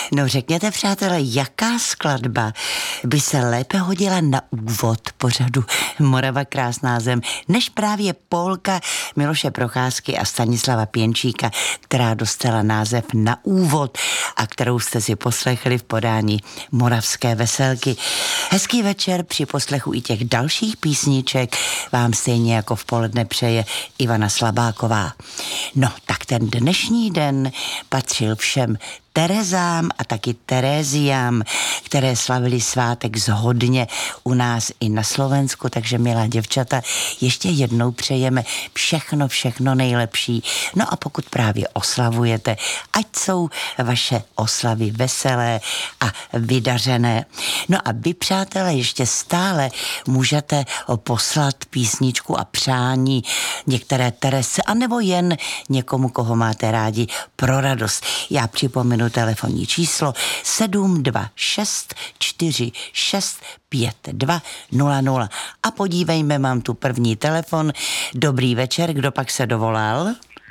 No řekněte, přátelé, jaká skladba by se lépe hodila na úvod pořadu Morava krásná zem, než právě polka Miloše Procházky a Stanislava Pěnčíka, která dostala název Na úvod a kterou jste si poslechli v podání Moravské veselky. Hezký večer při poslechu i těch dalších písniček vám stejně jako v poledne přeje Ivana Slabáková. No, tak ten dnešní den patřil všem Terezám a taky Teréziám, které slavili svátek zhodně u nás i na Slovensku, takže milá děvčata, ještě jednou přejeme všechno nejlepší. No a pokud právě oslavujete, ať jsou vaše oslavy veselé a vydařené. No a vy, přátelé, ještě stále můžete poslat písničku a přání některé Terese, anebo jen někomu, koho máte rádi pro radost. Já připomenu telefonní číslo 726 46 52 00. A podívejme, mám tu první telefon. Dobrý večer, kdo pak se dovolal?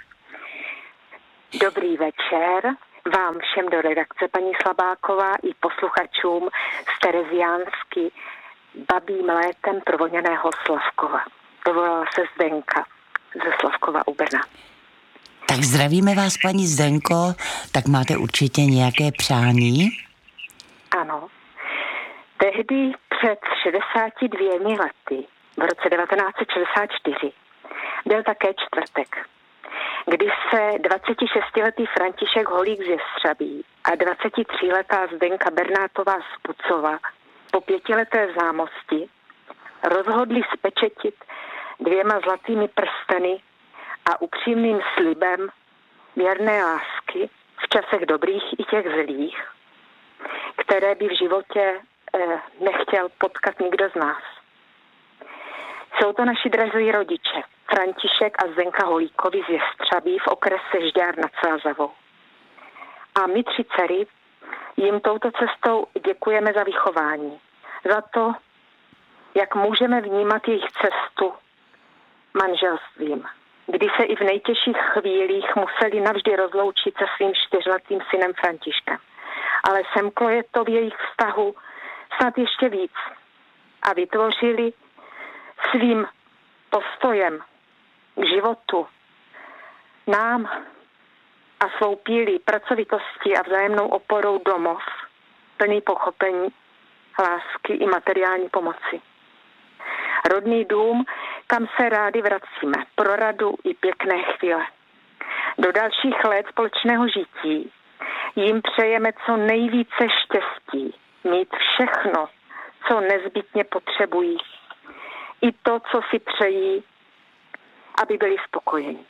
Dobrý večer vám všem do redakce, paní Slabáková, i posluchačům z Tereziánsky babím létem provoněného Slavkova. Dovolala se Zdenka ze Slavkova u Brna. Tak zdravíme vás, paní Zdenko, tak máte určitě nějaké přání? Ano. Tehdy před 62 lety, v roce 1964, byl také čtvrtek, kdy se 26-letý František Holík z Jestřabí a 23letá Zdenka Bernátová z Pucova po 5leté zámosti rozhodli spečetit 2 zlatými prsteny a upřímným slibem věrné lásky v časech dobrých i těch zlých, které by v životě nechtěl potkat nikdo z nás. Jsou to naši drazí rodiče, František a Zdenka Holíkovi z Jestřabí v okrese Žďár nad Sázavou. A my 3 dcery jim touto cestou děkujeme za vychování, za to, jak můžeme vnímat jejich cestu manželstvím, kdy se i v nejtěžších chvílích museli navždy rozloučit se svým 4letým synem Františkem. Ale semklo je to v jejich vztahu snad ještě víc. A vytvořili svým postojem k životu nám a svou pílí, pracovitostí a vzájemnou oporou domov plný pochopení, lásky i materiální pomoci. Rodný dům, kam se rádi vracíme, pro radu i pěkné chvíle. Do dalších let společného žití jim přejeme co nejvíce štěstí, mít všechno, co nezbytně potřebují, i to, co si přejí, aby byli spokojeni.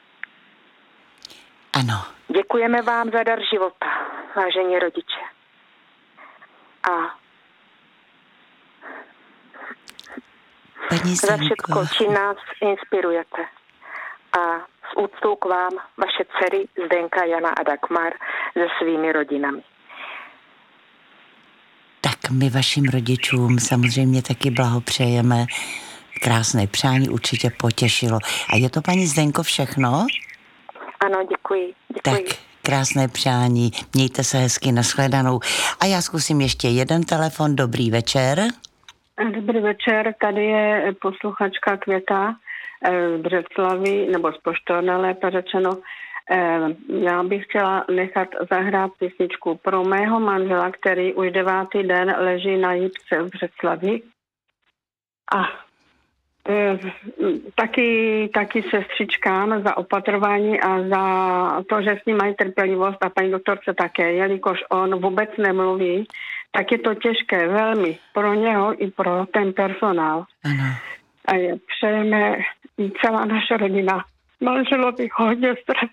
Ano. Děkujeme vám za dar života, vážení rodiče. A za všechno, čím nás inspirujete. A s úctou k vám vaše dcery Zdenka, Jana a Dagmar se svými rodinami. Tak my vašim rodičům samozřejmě taky blahopřejeme. Krásné přání určitě potěšilo. A je to, paní Zdenko, všechno? Ano, děkuji. Tak krásné přání. Mějte se hezky, nashledanou. A já zkusím ještě jeden telefon. Dobrý večer. Dobrý večer, tady je posluchačka Květa z Břeclavi, nebo z Poštorna, lépe řečeno. Já bych chtěla nechat zahrát písničku pro mého manžela, který už 9. den leží na jipce v Břeclavi. A taky sestřičkám za opatrování a za to, že s ním mají trpělivost a paní doktorce také, jelikož on vůbec nemluví, tak je to těžké velmi pro něho i pro ten personál. Ano. A přejeme celá naše rodina manželovi hodně stres,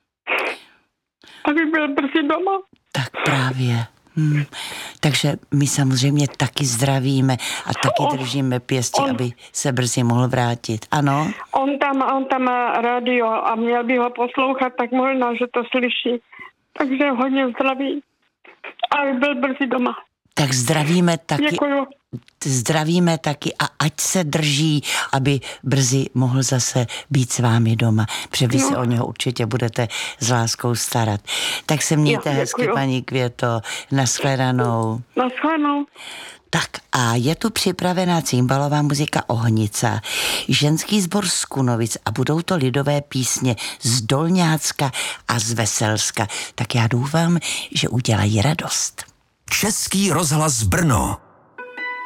aby byl brzy doma. Tak právě. Takže my samozřejmě taky zdravíme a taky držíme pěstí, aby se brzy mohl vrátit. Ano? On tam má rádio a měl by ho poslouchat, tak možná, že to slyší. Takže hodně zdraví, aby byl brzy doma. Tak zdravíme taky. Děkuju. Zdravíme taky a ať se drží, aby brzy mohl zase být s vámi doma, protože vy se o něho určitě budete s láskou starat. Tak se mějte hezky, paní Květo. Nashledanou. Nashledanou. Tak a je tu připravená cimbalová muzika Ohnica, ženský sbor z Kunovic a budou to lidové písně z Dolňácka a z Veselska. Tak já doufám, že udělají radost. Český rozhlas Brno.